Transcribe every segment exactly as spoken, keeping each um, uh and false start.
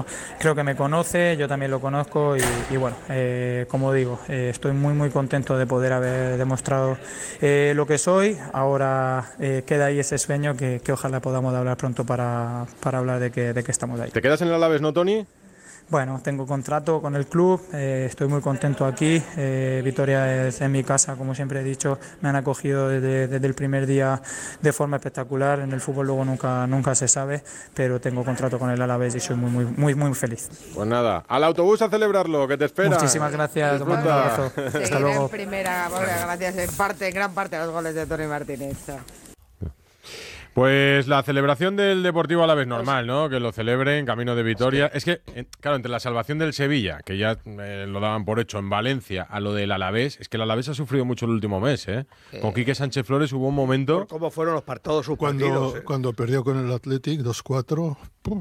creo que me conoce, yo también lo conozco y, y bueno, eh, como digo, eh, estoy muy muy contento de poder haber demostrado eh, lo que soy. Ahora eh, queda ahí ese sueño que, que ojalá podamos hablar pronto para, para hablar de que, de que estamos ahí. ¿Te quedas en el Alavés, no, Toni? Bueno, tengo contrato con el club, eh, estoy muy contento aquí. eh, Vitoria es en mi casa, como siempre he dicho, me han acogido desde, desde el primer día de forma espectacular. En el fútbol luego nunca, nunca se sabe, pero tengo contrato con el Alavés y soy muy, muy, muy, muy feliz. Pues nada, al autobús a celebrarlo, que te espera. Muchísimas gracias, un abrazo. Hasta luego. En primera, bueno, gracias en parte, en gran parte a los goles de Toni Martínez. Pues la celebración del Deportivo Alavés normal, ¿no? Que lo celebre en camino de Vitoria. Es que, claro, entre la salvación del Sevilla, que ya eh, lo daban por hecho en Valencia, a lo del Alavés, es que el Alavés ha sufrido mucho el último mes, ¿eh? eh con Quique Sánchez Flores hubo un momento... ¿Cómo fueron los partidos sus cuando, partidos? Eh? Cuando perdió con el Athletic dos cuatro,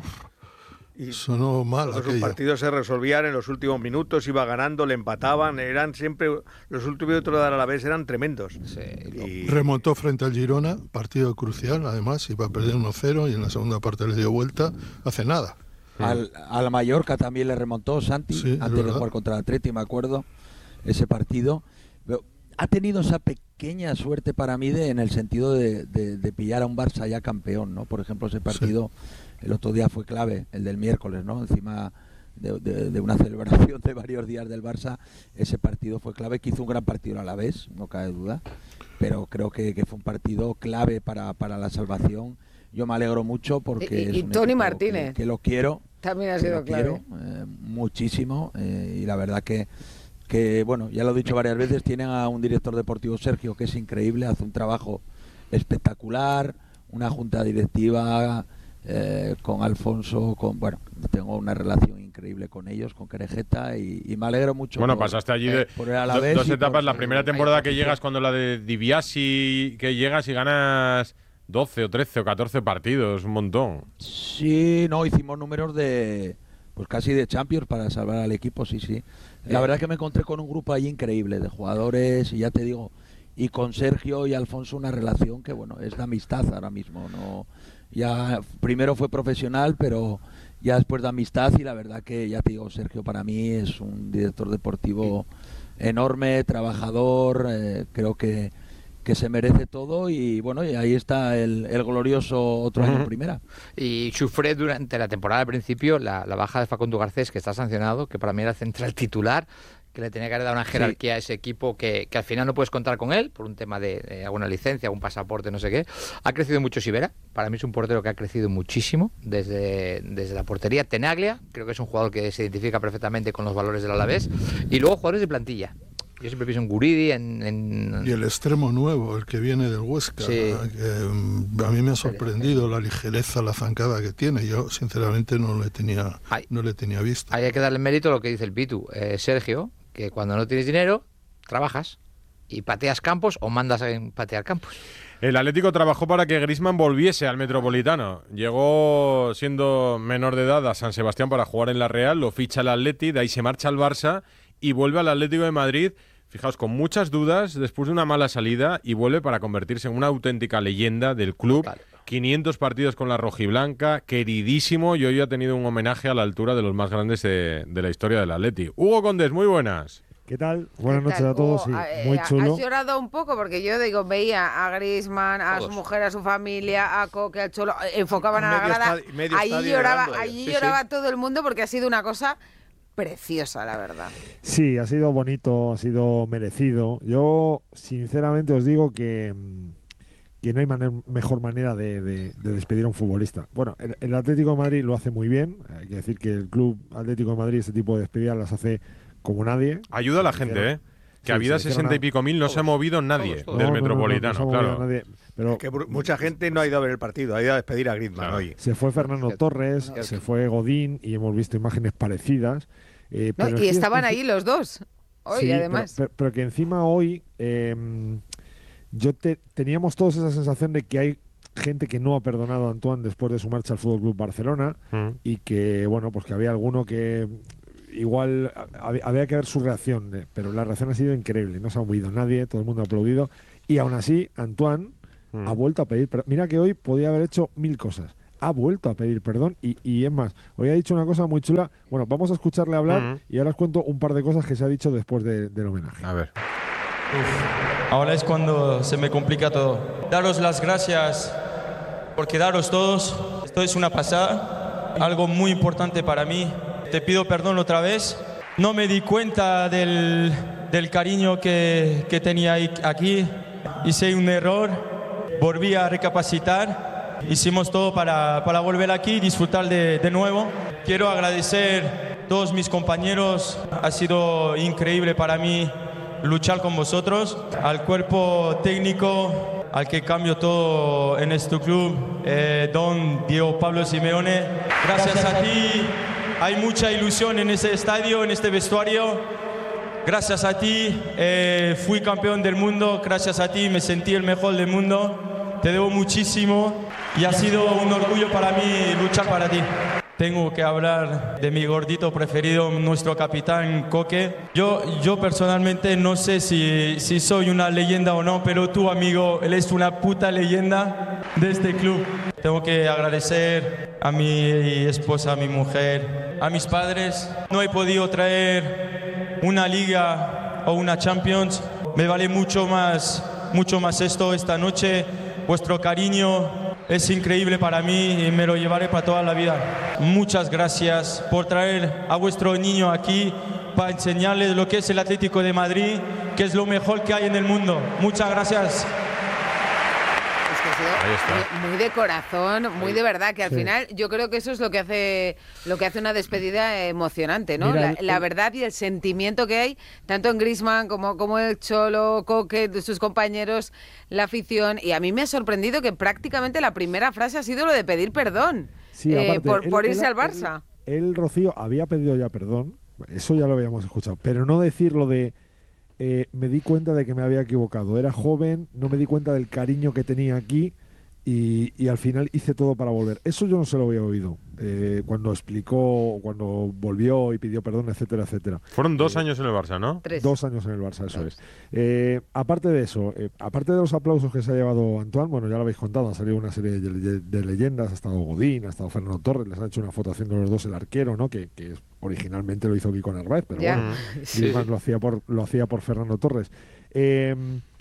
y sonó mal aquello. Sus partidos se resolvían en los últimos minutos, iba ganando, le empataban, eran siempre, los últimos minutos de Alavés eran tremendos. Sí, y... Remontó frente al Girona, partido crucial, además, iba a perder uno cero y en la segunda parte le dio vuelta, hace nada. Al, a la Mallorca también le remontó Santi, sí, antes de jugar contra el Atleti, me acuerdo, ese partido. Pero ha tenido esa pequeña suerte para mí de, en el sentido de, de, de pillar a un Barça ya campeón, ¿no? Por ejemplo, ese partido... Sí. El otro día fue clave, el del miércoles, ¿no? Encima de, de, de una celebración de varios días del Barça, ese partido fue clave, que hizo un gran partido a la vez, no cabe duda, pero creo que, que fue un partido clave para, para la salvación. Yo me alegro mucho porque... Y, y, y Toni Martínez. Que, que lo quiero. También ha sido clave. Quiero, eh, muchísimo, eh, y la verdad que, que, bueno, ya lo he dicho varias veces, tienen a un director deportivo, Sergio, que es increíble, hace un trabajo espectacular, una junta directiva... Eh, con Alfonso, con bueno, tengo una relación increíble con ellos, con Querejeta, y, y me alegro mucho. Bueno, por, pasaste allí de eh, por do, dos etapas. Por, la primera temporada que llegas, cuando la de Dibiasi, que llegas y ganas doce o trece o catorce partidos, un montón. Sí, no, hicimos números de pues casi de Champions para salvar al equipo, sí, sí. La eh. verdad es que me encontré con un grupo allí increíble de jugadores, y ya te digo, y con Sergio y Alfonso una relación que, bueno, es de amistad ahora mismo, no... Ya primero fue profesional, pero ya después de amistad, y la verdad que, ya te digo, Sergio para mí es un director deportivo enorme, trabajador, eh, creo que, que se merece todo, y bueno, y ahí está el, el glorioso otro año en primera. Y sufre durante la temporada al principio la, la baja de Facundo Garcés, que está sancionado, que para mí era central titular, que le tenía que haber dado una jerarquía sí. a ese equipo, que, que al final no puedes contar con él por un tema de, de alguna licencia, algún pasaporte, no sé qué. Ha crecido mucho Sivera, para mí es un portero que ha crecido muchísimo desde, desde la portería. Tenaglia, creo que es un jugador que se identifica perfectamente con los valores del Alavés, y luego jugadores de plantilla. Yo siempre pienso en Guridi, en, en... Y el extremo nuevo, el que viene del Huesca, sí. que, a mí me ha sorprendido la ligereza, la zancada que tiene. Yo, sinceramente, no le tenía, hay, no le tenía visto. Hay que darle mérito a lo que dice el Pitu. Eh, Sergio, que cuando no tienes dinero, trabajas y pateas campos o mandas a patear campos. El Atlético trabajó para que Griezmann volviese al Metropolitano. Llegó siendo menor de edad a San Sebastián para jugar en la Real, lo ficha el Atleti, de ahí se marcha al Barça y vuelve al Atlético de Madrid, fijaos, con muchas dudas, después de una mala salida, y vuelve para convertirse en una auténtica leyenda del club. Total. quinientos partidos con la rojiblanca, queridísimo, y hoy ha tenido un homenaje a la altura de los más grandes de, de la historia del Atleti. Hugo Condés, muy buenas. ¿Qué tal? Buenas noches a todos, sí, oh, muy chulo. Has llorado un poco porque yo digo, veía a Griezmann, a todos. Su mujer, a su familia, a Coque, al Cholo, enfocaban a la grada, allí lloraba, allí sí, lloraba sí. todo el mundo porque ha sido una cosa preciosa, la verdad. Sí, ha sido bonito, ha sido merecido. Yo, sinceramente, os digo que, que no hay manera, mejor manera de, de, de despedir a un futbolista. Bueno, el, el Atlético de Madrid lo hace muy bien. Hay que decir que el Club Atlético de Madrid este tipo de despedidas las hace como nadie. Ayuda a la gente, ¿eh? Que sí, había sesenta y pico mil, no todos, se ha movido nadie todos, todos. del no, Metropolitano, no, no, no, no claro. Nadie, pero es que mucha gente no ha ido a ver el partido, ha ido a despedir a Griezmann claro. hoy. Se fue Fernando Torres, no, se fue Godín, y hemos visto imágenes parecidas. Eh, no, pero y estaban ahí los dos, hoy sí, además. Pero, pero, pero que encima hoy, eh, yo te, teníamos todos esa sensación de que hay gente que no ha perdonado a Antoine después de su marcha al Fútbol Club Barcelona, mm. y que, bueno, pues que había alguno que... Igual había que ver su reacción, pero la reacción ha sido increíble, no se ha movido nadie, todo el mundo ha aplaudido, y aún así Antoine mm. ha vuelto a pedir, pero mira que hoy podía haber hecho mil cosas, ha vuelto a pedir perdón y, y es más, hoy ha dicho una cosa muy chula. Bueno, vamos a escucharle hablar uh-huh. y ahora os cuento un par de cosas que se ha dicho después de, del homenaje. A ver. Uf, ahora es cuando se me complica todo. Daros las gracias por quedaros todos. Esto es una pasada, algo muy importante para mí. Te pido perdón otra vez. No me di cuenta del, del cariño que, que tenía aquí. Hice un error, volví a recapacitar. Hicimos todo para, para volver aquí y disfrutar de, de nuevo. Quiero agradecer a todos mis compañeros. Ha sido increíble para mí luchar con vosotros. Al cuerpo técnico, al que cambio todo en este club, eh, don Diego Pablo Simeone. Gracias a ti. Hay mucha ilusión en este estadio, en este vestuario. Gracias a ti eh, fui campeón del mundo. Gracias a ti me sentí el mejor del mundo. Te debo muchísimo y ha sido un orgullo para mí luchar para ti. Tengo que hablar de mi gordito preferido, nuestro capitán Coque. Yo, yo personalmente no sé si, si soy una leyenda o no, pero tú, amigo, él es una puta leyenda de este club. Tengo que agradecer a mi esposa, a mi mujer, a mis padres. No he podido traer una liga o una Champions. Me vale mucho más, mucho más esto esta noche. Vuestro cariño es increíble para mí y me lo llevaré para toda la vida. Muchas gracias por traer a vuestro niño aquí para enseñarles lo que es el Atlético de Madrid, que es lo mejor que hay en el mundo. Muchas gracias. Ahí está. Muy, muy de corazón, muy de verdad, que al sí. final yo creo que eso es lo que hace lo que hace una despedida emocionante, ¿no? Mira, la, el, la verdad y el sentimiento que hay, tanto en Griezmann como, como el Cholo, Coque, sus compañeros, la afición, y a mí me ha sorprendido que prácticamente la primera frase ha sido lo de pedir perdón sí, eh, aparte, por, él, por irse él, al Barça. Él, él, Rocío, había pedido ya perdón, eso ya lo habíamos escuchado, pero no decirlo de eh, me di cuenta de que me había equivocado, era joven, no me di cuenta del cariño que tenía aquí. Y, y al final hice todo para volver. Eso yo no se lo había oído. Eh, cuando explicó, cuando volvió y pidió perdón, etcétera, etcétera. Fueron dos eh, años en el Barça, ¿no? Tres. Dos años en el Barça, eso Tres. es. Eh, aparte de eso, eh, aparte de los aplausos que se ha llevado Antoine, bueno, ya lo habéis contado, ha salido una serie de, de, de leyendas, ha estado Godín, ha estado Fernando Torres, les han hecho una foto haciendo los dos el arquero, ¿no? Que, que originalmente lo hizo Kiko Narváez, pero yeah. bueno, sí. lo hacía por lo hacía por Fernando Torres. Eh,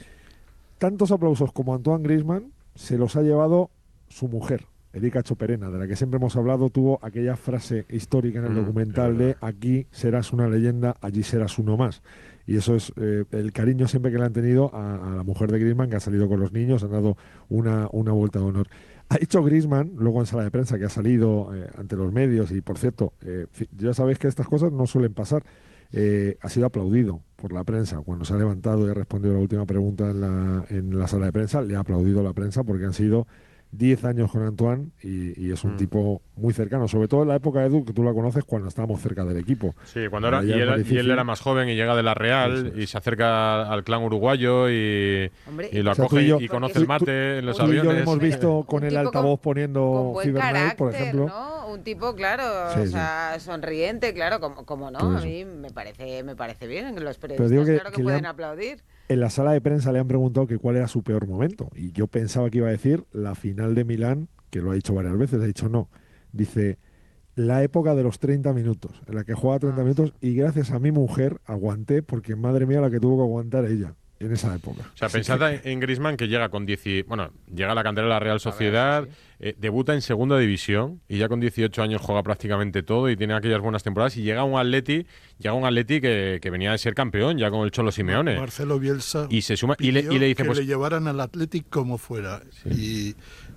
tantos aplausos como Antoine Griezmann se los ha llevado su mujer, Erika Choperena, de la que siempre hemos hablado. Tuvo aquella frase histórica en el mm, documental de aquí serás una leyenda, allí serás uno más. Y eso es eh, el cariño siempre que le han tenido a, a la mujer de Griezmann, que ha salido con los niños, han dado una, una vuelta de honor. Ha dicho Griezmann, luego en sala de prensa, que ha salido eh, ante los medios, y por cierto, eh, ya sabéis que estas cosas no suelen pasar. Eh, ha sido aplaudido por la prensa cuando se ha levantado y ha respondido la última pregunta en la, en la sala de prensa. Le ha aplaudido la prensa porque han sido diez años con Antoine y, y es un mm. tipo muy cercano, sobre todo en la época de Edu, que tú la conoces, cuando estábamos cerca del equipo. Sí, cuando era, y, él, y él era más joven y llega de la Real y se acerca al clan uruguayo y, Hombre, y lo acoge o sea, y, yo, y conoce el mate tú, en los aviones. Y yo lo hemos visto con el altavoz con, poniendo Cibernight, por ejemplo. ¿no? Un tipo, claro, sí, o sea, sí. sonriente, claro, como, como no, a mí me parece, me parece bien, los periodistas que, claro que, que pueden han... aplaudir. En la sala de prensa le han preguntado que cuál era su peor momento y yo pensaba que iba a decir la final de Milán, que lo ha dicho varias veces, ha dicho no. Dice, la época de los treinta minutos, en la que juega treinta ah, minutos sí. y gracias a mi mujer aguanté, porque madre mía la que tuvo que aguantar ella en esa época. O sea, pensad que... en Griezmann, que llega con diez, bueno, llega a la cantera de la Real Sociedad, ver, sí. eh, debuta en segunda división y ya con dieciocho años juega prácticamente todo y tiene aquellas buenas temporadas y llega un Atleti, llega un Atleti que, que venía de ser campeón ya con el Cholo Simeone. Marcelo Bielsa y se suma y le, y le dice que pues le llevaran al Atleti como fuera sí. y